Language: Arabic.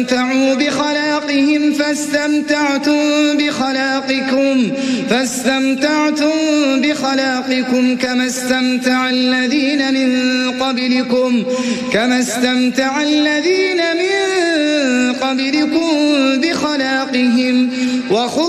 استمتعوا بخلاقهم فاستمتعتم بخلاقكم كما استمتع الذين من قبلكم